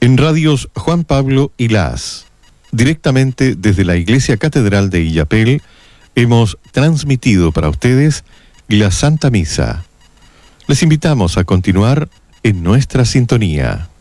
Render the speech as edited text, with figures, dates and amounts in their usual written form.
En radios Juan Pablo y Las, directamente desde la Iglesia Catedral de Illapel, hemos transmitido para ustedes la Santa Misa. Les invitamos a continuar en nuestra sintonía.